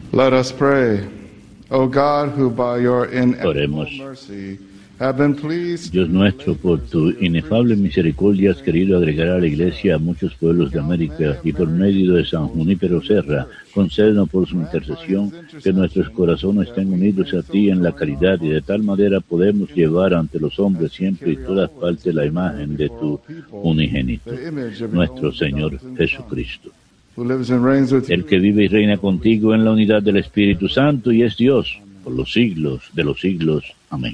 Let us pray. O God, who by your ineffable Oremos. mercy have been pleased Dios nuestro, por tu inefable misericordia has querido agregar a la Iglesia a muchos pueblos de América y por medio de San Junípero Serra, concédenos por su intercesión que nuestros corazones estén unidos a ti en la caridad y de tal manera podemos llevar ante los hombres siempre y todas partes la imagen de tu unigénito, nuestro Señor Jesucristo, who lives and reigns with el you. que vive y reina contigo en la unidad del Espíritu Santo y es Dios por los siglos de los siglos. Amén.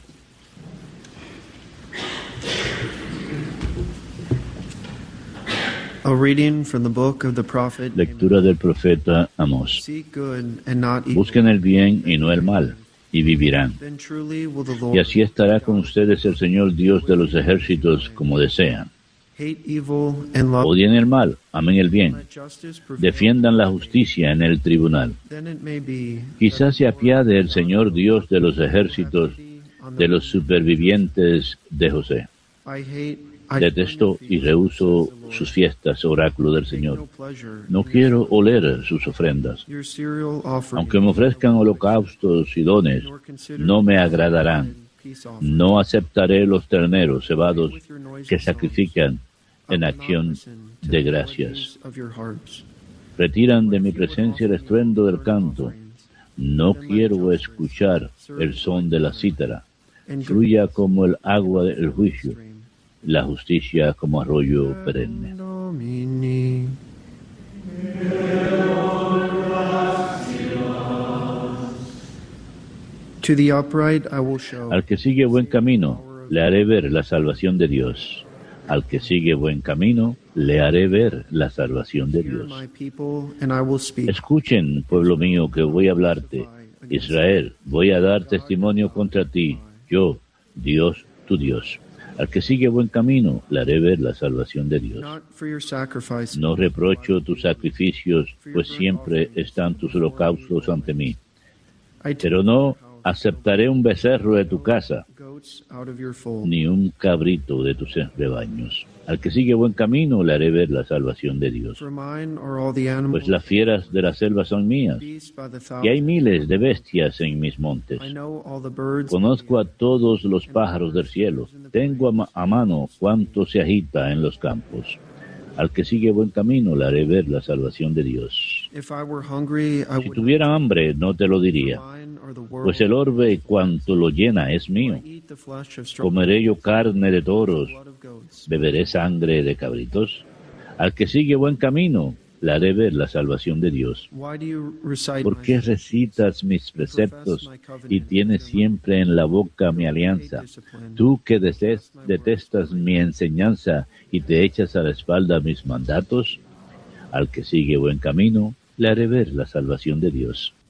A reading from the book of the prophet. Lectura del profeta Amós. Seek good and not evil. Busquen el bien y no el mal, y vivirán. Then truly will the Lord Y así estará con ustedes el Señor Dios de los ejércitos como desean. hate evil and love Odien el mal, amen el bien. justice. Prevail. Defiendan la justicia en el tribunal. Then it may be Quizás se apiade el Señor Dios de los ejércitos de los supervivientes de José. I hate. I Detesto y rehuso sus fiestas, oráculo del Señor. No quiero oler sus ofrendas. Your cereal offering. Aunque me ofrezcan holocaustos y dones, no me agradarán. No aceptaré los terneros cebados que sacrifican en acción de gracias. Retiran de mi presencia el estruendo del canto. No quiero escuchar el son de la cítara. Fluya como el agua del juicio, la justicia como arroyo perenne. Domini. To the upright I will show. Al que sigue buen camino, le haré ver la salvación de Dios. Al que sigue buen camino, le haré ver la salvación de Hear Dios. my people, and I will speak. Escuchen, pueblo mío, que voy a hablarte. Israel, voy a dar testimonio contra ti. Yo, Dios, tu Dios. Al que sigue buen camino, le haré ver la salvación de Dios. Not for your sacrifice. No reprocho tus sacrificios, pues siempre están tus holocaustos ante mí. I take Pero no aceptaré un becerro de tu casa, goats out of your fold. ni un cabrito de tus rebaños. Al que sigue buen camino, le haré ver la salvación de Dios. For mine are all the Pues animals. las fieras de la selva son mías, Beasts by the y hay thousand. miles de bestias en mis montes. I know all the birds. Conozco a todos los pájaros del cielo. Tengo a mano cuánto se agita en los campos. Al que sigue buen camino, le haré ver la salvación de Dios. If I were hungry, I Si would tuviera hambre, no te lo diría, mine or the world. pues el orbe y cuanto lo llena es mío. I eat the flesh of strong Comeré yo carne de toros, blood of goats. beberé sangre de cabritos. Al que sigue buen camino, le haré ver la salvación de Dios. Why do you recite ¿Por my qué statutes recitas mis preceptos y tienes siempre en la boca mi alianza? Tú que detestas mi enseñanza y te echas a la espalda mis mandatos, al que sigue buen camino, le haré ver la salvación de Dios.